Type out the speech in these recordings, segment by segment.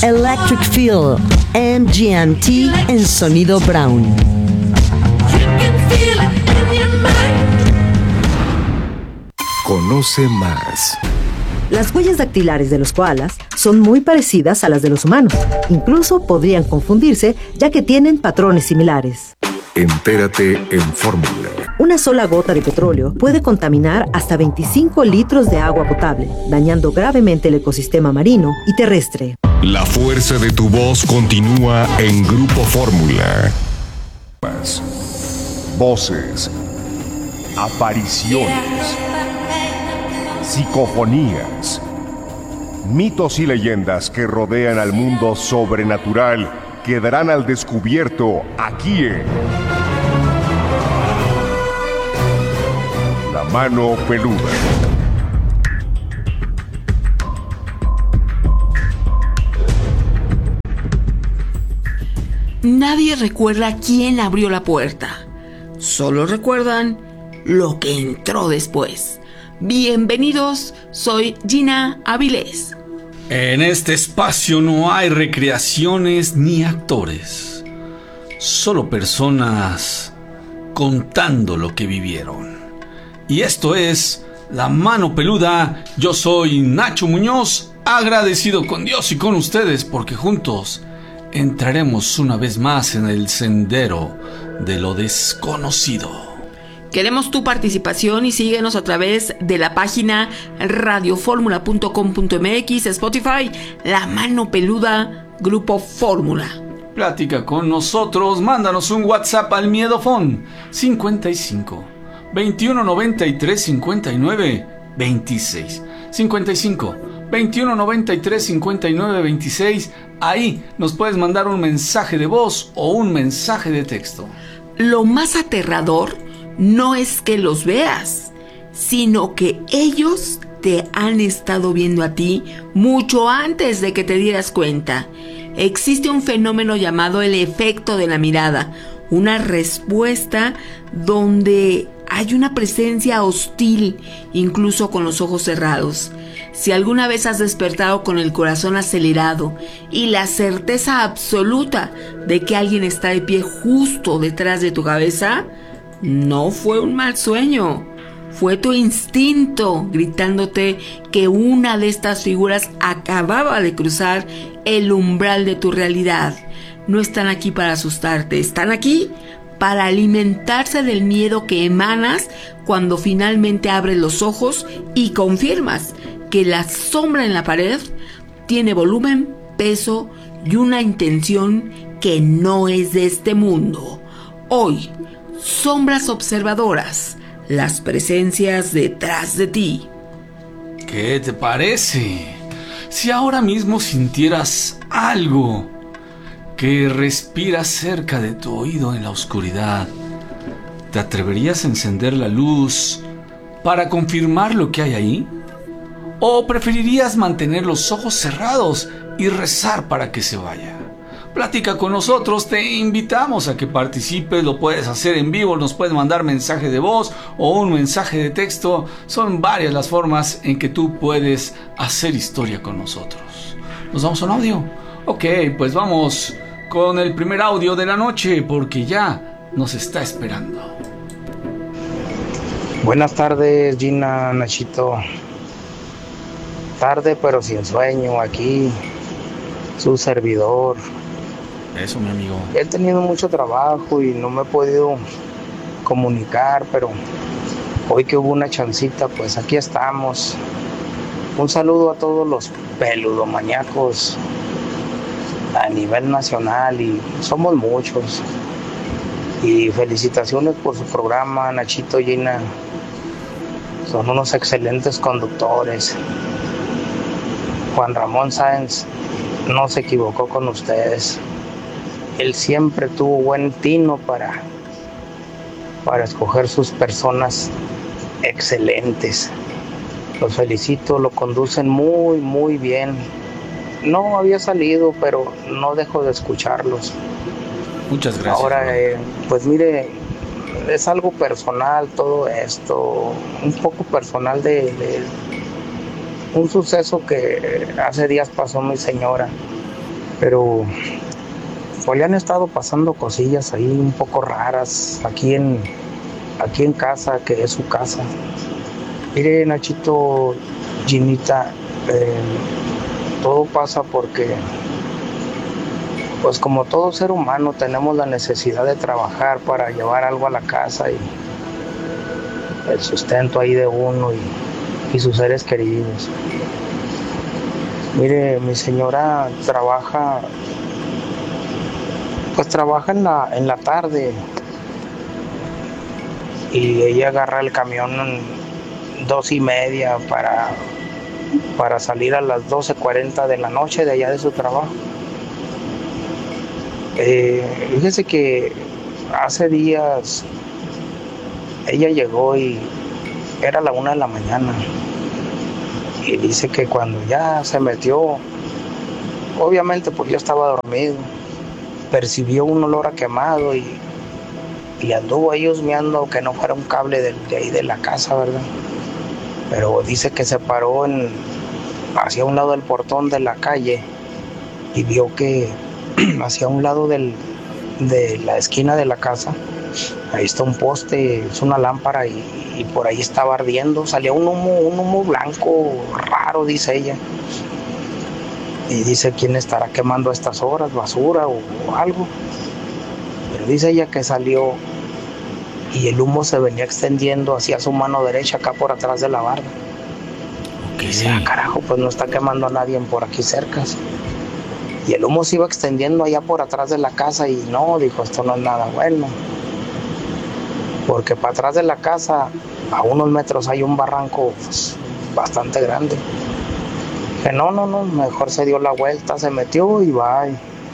Electric Feel, MGMT en sonido Brown. Conoce más. Las huellas dactilares de los koalas son muy parecidas a las de los humanos. Incluso podrían confundirse, ya que tienen patrones similares. Entérate en Fórmula. Una sola gota de petróleo puede contaminar hasta 25 litros de agua potable, dañando gravemente el ecosistema marino y terrestre. La fuerza de tu voz continúa en Grupo Fórmula. Voces, apariciones, psicofonías, mitos y leyendas que rodean al mundo sobrenatural quedarán al descubierto aquí en La Mano Peluda. Nadie recuerda quién abrió la puerta. Solo recuerdan lo que entró después. Bienvenidos, soy Gina Avilés. En este espacio no hay recreaciones ni actores, solo personas contando lo que vivieron. Y esto es La Mano Peluda. Yo soy Nacho Muñoz, agradecido con Dios y con ustedes porque juntos entraremos una vez más en el sendero de lo desconocido. Queremos tu participación y síguenos a través de la página radioformula.com.mx, Spotify, La Mano Peluda, Grupo Fórmula. Platica con nosotros, mándanos un WhatsApp al Miedofón 55 21 93 59 26 55 21 93 59 26. Ahí nos puedes mandar un mensaje de voz o un mensaje de texto. Lo más aterrador no es que los veas, sino que ellos te han estado viendo a ti mucho antes de que te dieras cuenta. Existe un fenómeno llamado el efecto de la mirada, una respuesta donde hay una presencia hostil, incluso con los ojos cerrados. Si alguna vez has despertado con el corazón acelerado y la certeza absoluta de que alguien está de pie justo detrás de tu cabeza, no fue un mal sueño, fue tu instinto gritándote que una de estas figuras acababa de cruzar el umbral de tu realidad. No están aquí para asustarte, están aquí para alimentarse del miedo que emanas cuando finalmente abres los ojos y confirmas que la sombra en la pared tiene volumen, peso y una intención que no es de este mundo. Hoy, sombras observadoras, las presencias detrás de ti. ¿Qué te parece? Si ahora mismo sintieras algo que respira cerca de tu oído en la oscuridad, ¿te atreverías a encender la luz para confirmar lo que hay ahí? ¿O preferirías mantener los ojos cerrados y rezar para que se vaya? Platica con nosotros, te invitamos a que participes, lo puedes hacer en vivo, nos puedes mandar mensaje de voz o un mensaje de texto. Son varias las formas en que tú puedes hacer historia con nosotros. ¿Nos damos un audio? Ok, pues vamos con el primer audio de la noche porque ya nos está esperando. Buenas tardes, Gina, Nachito. Tarde pero sin sueño, aquí su servidor. Eso, mi amigo. He tenido mucho trabajo y no me he podido comunicar, pero hoy que hubo una chancita, pues aquí estamos. Un saludo a todos los peludomaníacos a nivel nacional, y somos muchos. Y felicitaciones por su programa, Nachito, Gina. Son unos excelentes conductores. Juan Ramón Sáenz no se equivocó con ustedes. Él siempre tuvo buen tino para escoger sus personas excelentes. Los felicito, lo conducen muy, muy bien. No había salido, pero no dejo de escucharlos. Muchas gracias. Ahora, pues mire, es algo personal todo esto, un poco personal de un suceso que hace días pasó mi señora. pero pues le han estado pasando cosillas ahí un poco raras aquí en casa, que es su casa. Mire, Nachito, Ginita, todo pasa porque, pues como todo ser humano, tenemos la necesidad de trabajar para llevar algo a la casa y el sustento ahí de uno y sus seres queridos. Mire, mi señora trabaja en la tarde y ella agarra el camión 2:30 para salir a las 12:40 de la noche de allá de su trabajo. Fíjese que hace días ella llegó y era la 1 de la mañana y dice que cuando ya se metió, obviamente pues yo estaba dormido, percibió un olor a quemado y anduvo ahí husmeando que no fuera un cable de ahí de la casa, ¿verdad? Pero dice que se paró hacia un lado del portón de la calle y vio que hacia un lado de la esquina de la casa, ahí está un poste, es una lámpara y por ahí estaba ardiendo, salía un humo blanco raro, dice ella. Y dice, ¿quién estará quemando a estas horas? ¿Basura o algo? Pero dice ella que salió y el humo se venía extendiendo hacia su mano derecha, acá por atrás de la barda. Okay. Dice, carajo, pues no está quemando a nadie por aquí cerca. Y el humo se iba extendiendo allá por atrás de la casa y no, dijo, esto no es nada bueno. Porque para atrás de la casa, a unos metros hay un barranco pues, bastante grande. Que no, mejor se dio la vuelta, se metió y va.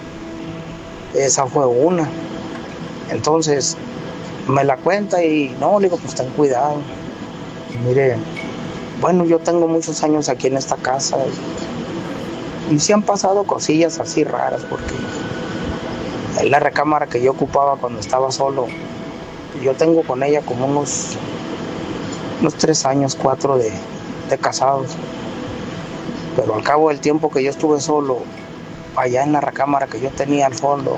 Esa fue una. Entonces, me la cuenta y no, le digo, pues ten cuidado. Mire, bueno, yo tengo muchos años aquí en esta casa y sí han pasado cosillas así raras porque en la recámara que yo ocupaba cuando estaba solo, yo tengo con ella como unos 3 años, 4 de casados. Pero al cabo del tiempo que yo estuve solo, allá en la recámara que yo tenía al fondo,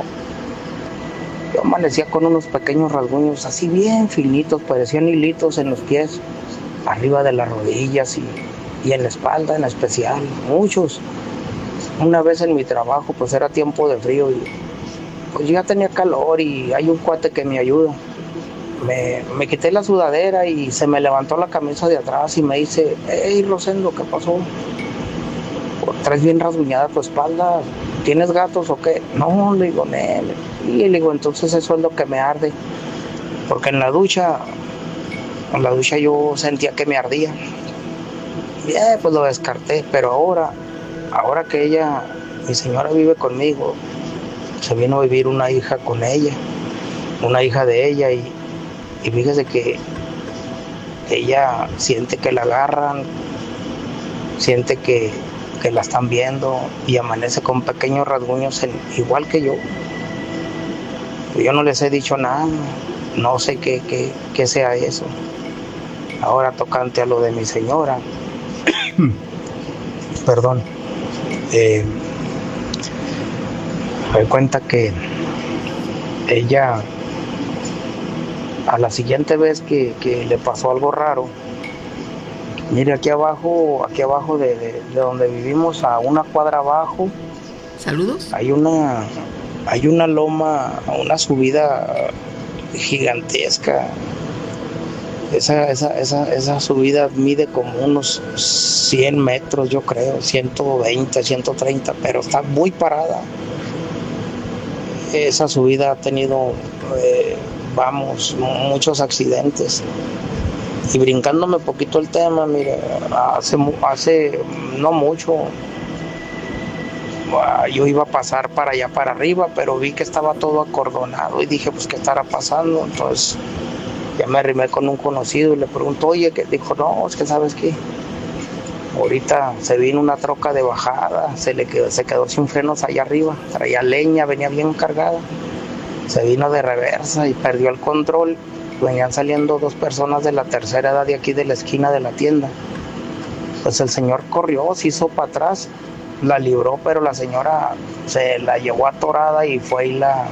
yo amanecía con unos pequeños rasguños así bien finitos, parecían hilitos en los pies, arriba de las rodillas y en la espalda en especial, muchos. Una vez en mi trabajo, pues era tiempo de frío y pues ya tenía calor y hay un cuate que me ayuda. Me quité la sudadera y se me levantó la camisa de atrás y me dice, hey Rosendo, ¿qué pasó? Traes bien rasguñada tu espalda, ¿tienes gatos o qué? No, le digo, nene. Y le digo, entonces eso es lo que me arde. Porque en la ducha yo sentía que me ardía. Bien, pues lo descarté, pero ahora que ella, mi señora vive conmigo, se vino a vivir una hija con ella, una hija de ella y fíjese que ella siente que la agarran, siente que la están viendo y amanece con pequeños rasguños igual que yo. Yo no les he dicho nada, no sé qué sea eso. Ahora tocante a lo de mi señora, perdón, me doy cuenta que ella a la siguiente vez que le pasó algo raro, mire, aquí abajo de donde vivimos, a una cuadra abajo, ¿saludos? Hay una loma, una subida gigantesca. Esa subida mide como unos 100 metros, yo creo, 120, 130, pero está muy parada. Esa subida ha tenido, muchos accidentes. Y brincándome poquito el tema, mire, hace no mucho, yo iba a pasar para allá para arriba, pero vi que estaba todo acordonado y dije, pues, ¿qué estará pasando? Entonces, ya me arrimé con un conocido y le pregunto, oye, ¿qué? Dijo, no, es que ¿sabes qué? Ahorita se vino una troca de bajada, se quedó sin frenos allá arriba, traía leña, venía bien cargada, se vino de reversa y perdió el control. Venían saliendo 2 personas de la tercera edad de aquí de la esquina de la tienda. Pues el señor corrió, se hizo para atrás la libró, pero la señora se la llevó atorada y fue y la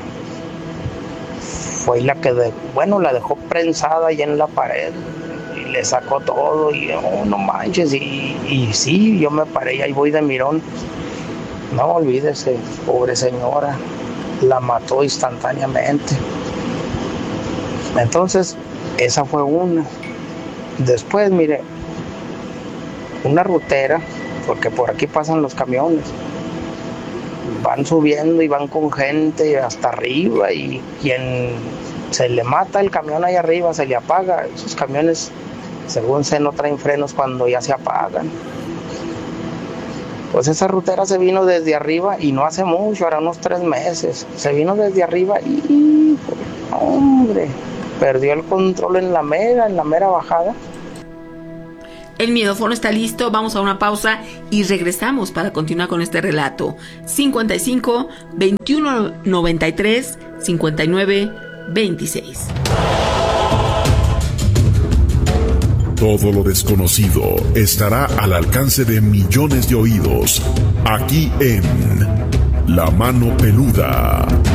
la dejó prensada ahí en la pared y le sacó todo y no manches, y sí, yo me paré y ahí voy de mirón. No olvídese, pobre señora, la mató instantáneamente. Entonces, esa fue una. Después, mire, una rutera, porque por aquí pasan los camiones, van subiendo y van con gente hasta arriba, y quien se le mata el camión ahí arriba, se le apaga. Esos camiones, según sé, no traen frenos cuando ya se apagan. Pues esa rutera se vino desde arriba y no hace mucho, ahora unos 3 meses. Se vino desde arriba y, hombre, perdió el control en la mera bajada. El miedófono está listo, vamos a una pausa y regresamos para continuar con este relato. 55 21 93 59 26. Todo lo desconocido estará al alcance de millones de oídos, aquí en La Mano Peluda.